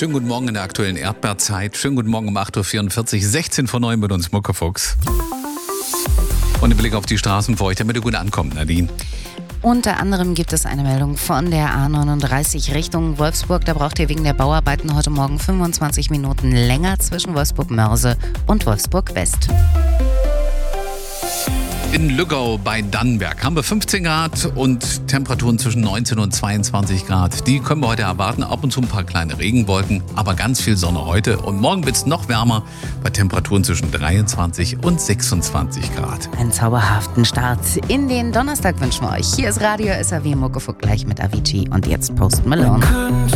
Schönen guten Morgen in der aktuellen Erdbeerzeit. Schönen guten Morgen um 8.44 Uhr, 16 vor 9 mit uns Muckefuchs. Und ein Blick auf die Straßen für euch, damit ihr gut ankommt, Nadine. Unter anderem gibt es eine Meldung von der A39 Richtung Wolfsburg. Da braucht ihr wegen der Bauarbeiten heute Morgen 25 Minuten länger zwischen Wolfsburg-Mörse und Wolfsburg-West. In Lüggau bei Dannenberg haben wir 15 Grad und Temperaturen zwischen 19 und 22 Grad. Die können wir heute erwarten. Ab und zu ein paar kleine Regenwolken, aber ganz viel Sonne heute. Und morgen wird es noch wärmer bei Temperaturen zwischen 23 und 26 Grad. Einen zauberhaften Start in den Donnerstag wünschen wir euch. Hier ist Radio SAW Muckefuck gleich mit Avicii und jetzt Post Malone.